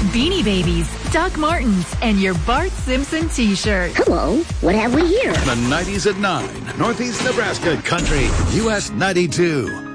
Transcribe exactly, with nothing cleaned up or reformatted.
Beanie Babies, Doc Martens, and your Bart Simpson t-shirt. Hello, what have we here? The nineties at nine, Northeast Nebraska Country, U S ninety-two.